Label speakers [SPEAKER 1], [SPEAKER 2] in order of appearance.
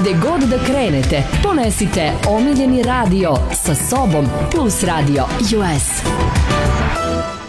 [SPEAKER 1] Gde god da krenete, ponesite omiljeni radio sa sobom plus Radio US.